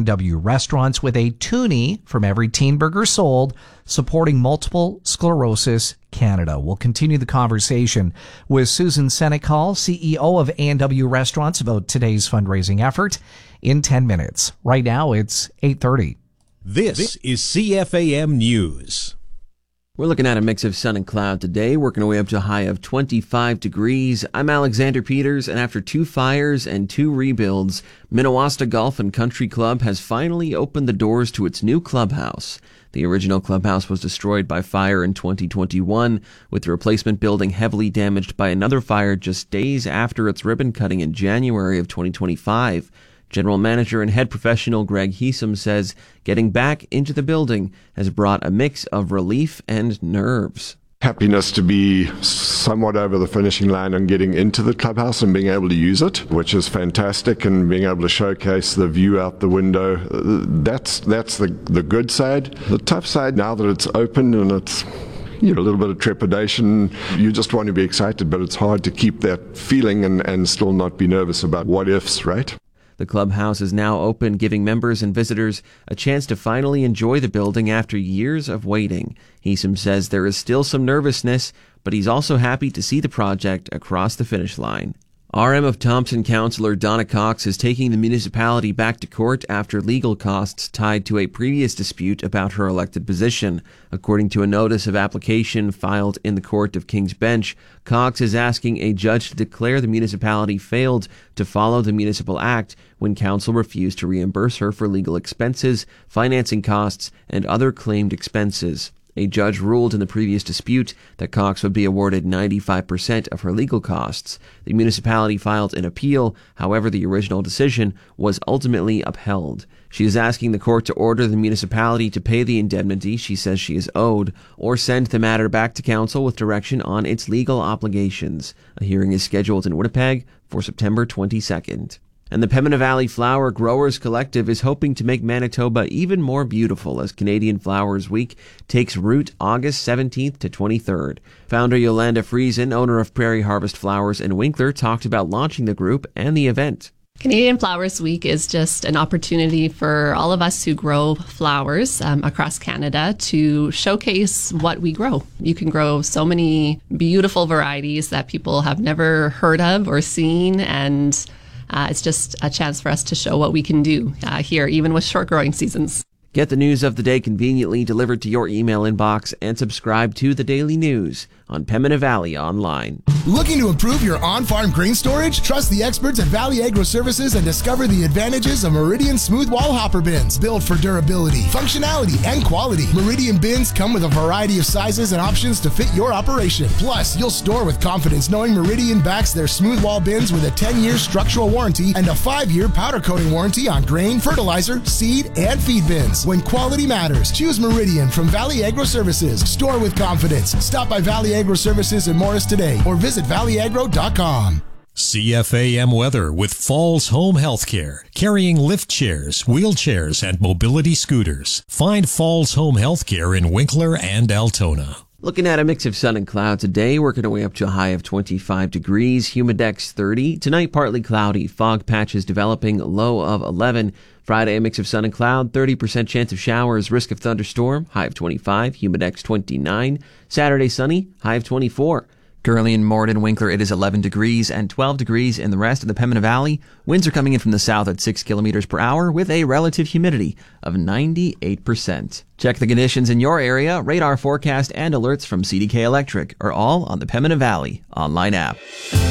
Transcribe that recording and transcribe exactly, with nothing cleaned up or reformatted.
and W Restaurants with a toonie from every teen burger sold, supporting Multiple Sclerosis Canada. We'll continue the conversation with Susan Senecal, C E O of A and W Restaurants, about today's fundraising effort in ten minutes. Right now, it's eight thirty. This is C F A M News. We're looking at a mix of sun and cloud today, working our way up to a high of twenty-five degrees. I'm Alexander Peters, and after two fires and two rebuilds, Minnewasta Golf and Country Club has finally opened the doors to its new clubhouse. The original clubhouse was destroyed by fire in twenty twenty-one, with the replacement building heavily damaged by another fire just days after its ribbon cutting in January of twenty twenty-five. General Manager and Head Professional Greg Heesum says getting back into the building has brought a mix of relief and nerves. Happiness to be somewhat over the finishing line and getting into the clubhouse and being able to use it, which is fantastic, and being able to showcase the view out the window. That's that's the, the good side. The tough side, now that it's open and it's you know, a little bit of trepidation, you just want to be excited, but it's hard to keep that feeling and, and still not be nervous about what ifs, right? The clubhouse is now open, giving members and visitors a chance to finally enjoy the building after years of waiting. Heesum says there is still some nervousness, but he's also happy to see the project across the finish line. R M of Thompson Councillor Donna Cox is taking the municipality back to court after legal costs tied to a previous dispute about her elected position. According to a notice of application filed in the Court of King's Bench, Cox is asking a judge to declare the municipality failed to follow the Municipal Act when council refused to reimburse her for legal expenses, financing costs, and other claimed expenses. A judge ruled in the previous dispute that Cox would be awarded ninety-five percent of her legal costs. The municipality filed an appeal. However, the original decision was ultimately upheld. She is asking the court to order the municipality to pay the indemnity she says she is owed, or send the matter back to council with direction on its legal obligations. A hearing is scheduled in Winnipeg for September twenty-second. And the Pembina Valley Flower Growers Collective is hoping to make Manitoba even more beautiful as Canadian Flowers Week takes root August seventeenth to twenty-third. Founder Yolanda Friesen, owner of Prairie Harvest Flowers in Winkler, talked about launching the group and the event. Canadian Flowers Week is just an opportunity for all of us who grow flowers um, across Canada to showcase what we grow. You can grow so many beautiful varieties that people have never heard of or seen, and Uh, it's just a chance for us to show what we can do uh, here, even with short growing seasons. Get the news of the day conveniently delivered to your email inbox and subscribe to the Daily News on Pembina Valley Online. Looking to improve your on-farm grain storage? Trust the experts at Valley Agro Services and discover the advantages of Meridian Smooth Wall Hopper Bins. Built for durability, functionality, and quality. Meridian bins come with a variety of sizes and options to fit your operation. Plus, you'll store with confidence knowing Meridian backs their smooth wall bins with a ten-year structural warranty and a five-year powder coating warranty on grain, fertilizer, seed, and feed bins. When quality matters, choose Meridian from Valley Agro Services. Store with confidence. Stop by Valley Agro Services in Morris today or visit valley agro dot com. C F A M weather with Falls Home Healthcare, carrying lift chairs, wheelchairs, and mobility scooters. Find Falls Home Healthcare in Winkler and Altona. Looking at a mix of sun and cloud today, working our way up to a high of twenty-five degrees, humidex thirty. Tonight, partly cloudy, fog patches developing, low of eleven. Friday, a mix of sun and cloud, thirty percent chance of showers, risk of thunderstorm, high of twenty-five, humidex twenty-nine. Saturday, sunny, high of twenty-four. Currently in Morden, Winkler, it is eleven degrees and twelve degrees in the rest of the Pembina Valley. Winds are coming in from the south at six kilometers per hour with a relative humidity of ninety-eight percent. Check the conditions in your area. Radar forecast and alerts from C D K Electric are all on the Pembina Valley online app.